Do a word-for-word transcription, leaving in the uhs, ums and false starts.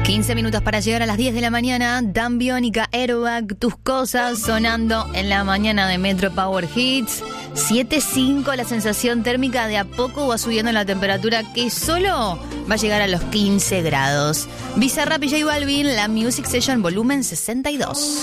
quince minutos para llegar a las diez de la mañana. Dan Biónica, Airbag, Tus Cosas, sonando en la mañana de Metro Power Hits. siete cinco, la sensación térmica de a poco va subiendo la temperatura, que solo va a llegar a los quince grados. Bizarrap y J Balvin, la Music Session volumen sesenta y dos.